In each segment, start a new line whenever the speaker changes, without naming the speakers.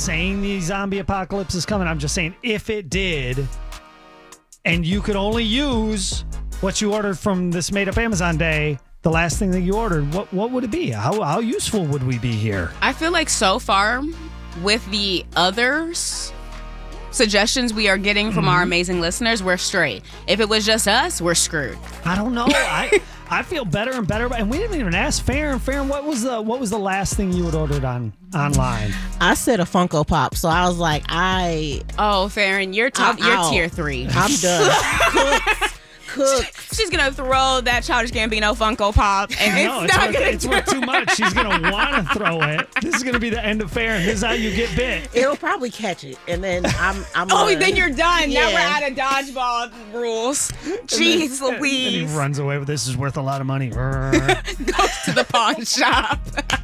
saying the zombie apocalypse is coming. I'm just saying if it did, and you could only use what you ordered from this made-up Amazon day, the last thing that you ordered, what would it be? How useful would we be here?
I feel like so far with the others suggestions we are getting from our amazing listeners, we're straight. If it was just us, we're screwed.
I don't know. I feel better and better, and we didn't even ask Farron. Farron, what was the last thing you had ordered online?
I said a Funko Pop, so I was like,
Oh, Farron, you're tier 3.
I'm done. Cook.
She's gonna throw that Childish Gambino Funko Pop, and
it's worth too much. She's gonna want to throw it. This is gonna be the end of Farron. This is how you get bit.
It'll probably catch it, and then I'm
then you're done.
Yeah.
Now we're out of dodgeball rules. Jeez Louise.
And he runs away with this is worth a lot of money.
Goes to the pawn shop.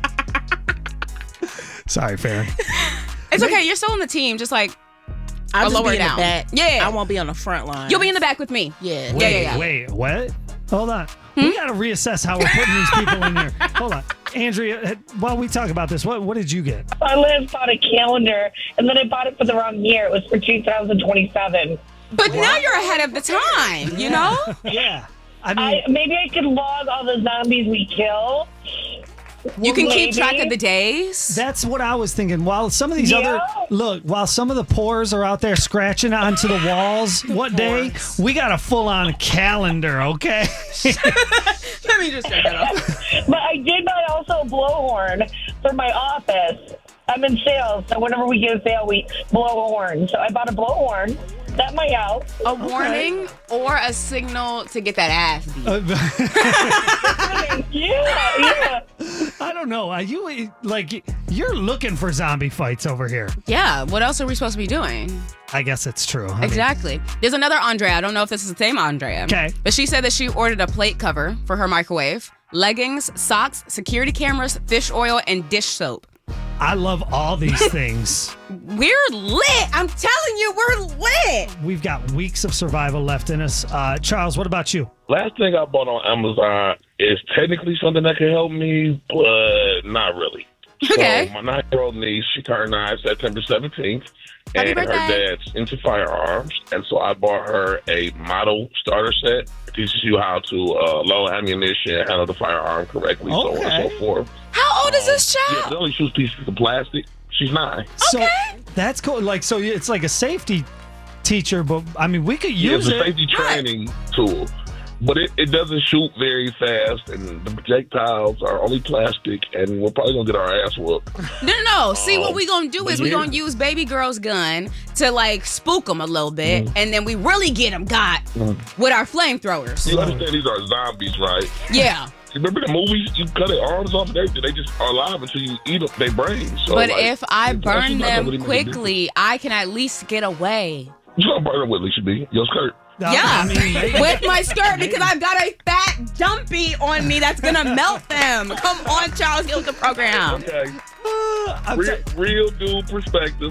Sorry, Farron.
It's okay. You're still on the team. Just like
I'll just
lower
be in
down.
the back.
Yeah.
I won't be on the front line.
You'll be in the back with me.
Yeah.
Wait, what? Hold on. We got to reassess how we're putting these people in here. Hold on. Andrea, while we talk about this, what did you get?
I bought a calendar, and then I bought it for the wrong year. It was for 2027.
But now you're ahead of the time, you know?
Yeah. I mean,
Maybe I could log all the zombies we kill.
You can keep
Maybe.
track of the days.
that's what I was thinking. While some of these while some of the pores are out there scratching onto the walls, what day? We got a full-on calendar, okay?
Let me just check that off.
But I did buy also a blowhorn for my office. I'm in sales, so whenever we get a sale, we blow a horn. So I bought a blowhorn. That might help.
A warning or a signal to get that ass beat.
Yeah.
I don't know. Are you you're looking for zombie fights over here?
Yeah, what else are we supposed to be doing?
I guess it's true. I mean,
Exactly. There's another Andrea. I don't know if this is the same Andrea.
Okay.
But she said that she ordered a plate cover for her microwave, leggings, socks, security cameras, fish oil, and dish soap.
I love all these things.
We're lit. I'm telling you, we're lit.
We've got weeks of survival left in us. Charles, what about you?
Last thing I bought on Amazon is technically something that can help me, but not really.
Okay.
So my 9-year-old niece, she turned 9 September 17th,
Happy
and her
birthday.
dad's into firearms, and so I bought her a model starter set. It teaches you how to load ammunition, handle the firearm correctly, so on and so forth.
How old is this
Yeah,
child?
they only choose pieces of plastic. She's 9.
So that's cool. So it's like a safety teacher, but I mean, we could
Yeah,
use
it's a
it.
safety training tool. But it doesn't shoot very fast, and the projectiles are only plastic, and we're probably going to get our ass whooped.
No. See, what we gonna do is we
yeah.
gonna use baby girl's gun to like spook them a little bit, and then we really get them got with our flamethrowers.
You understand these are zombies, right?
Yeah.
You remember the movies? You cut their arms off, they just are alive until you eat up their brains. So,
But
like,
if I
it's
burn
actually not
them
really making a
quickly, I can at least get away.
difference. You gonna burn them with Alicia B. Your skirt.
Yeah,
I mean, maybe.
with my skirt because I've got a fat dumpy on me that's gonna melt them. Come on, Charles, get with the program.
Okay.
I'm
Real dude perspective.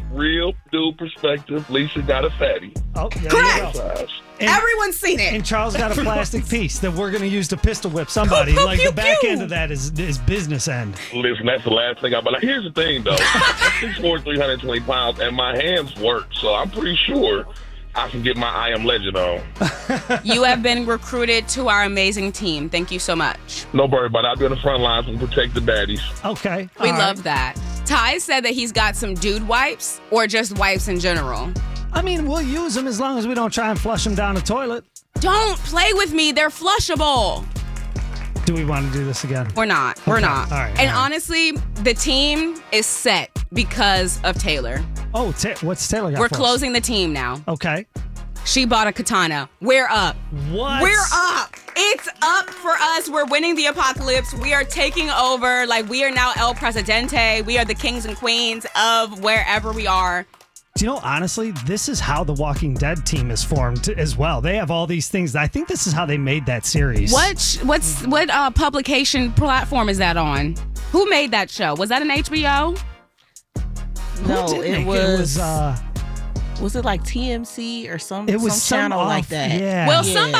Lisa got a fatty.
Oh, there you
Correct.
go.
Size.
And,
Everyone's seen it.
and Charles got a plastic piece that we're going to use to pistol whip somebody.
Pew, pew,
Like
pew,
the back
pew.
end of that is business end.
Listen, that's the last thing I bought. Like, here's the thing, though. I'm 6'4", 320 pounds, and my hands work, so I'm pretty sure I can get my I Am Legend on.
You have been recruited to our amazing team. Thank you so much.
No worry about it. I'll be on the front lines and protect the baddies.
Okay.
We
all
love
right.
that. Ty said that he's got some dude wipes or just wipes in general.
I mean, we'll use them as long as we don't try and flush them down the toilet.
Don't play with me. They're flushable.
Do we want to do this again?
We're not. We're
Okay.
not.
All right,
And
all right.
honestly, the team is set because of Taylor.
Oh, what's Taylor got
We're
for us?
closing the team now.
Okay.
She bought a katana. We're up.
What?
We're up. It's up for us. We're winning the apocalypse. We are taking over. Like, we are now El Presidente. We are the kings and queens of wherever we are.
Do you know, honestly, this is how the Walking Dead team is formed as well. They have all these things. I think this is how they made that series.
What publication platform is that on? Who made that show? Was that an HBO?
No,
Who did
it
make
was. Was it like TMC or some
It was
channel
some
like
off-
that?
Yeah.
Well,
Yeah.
somebody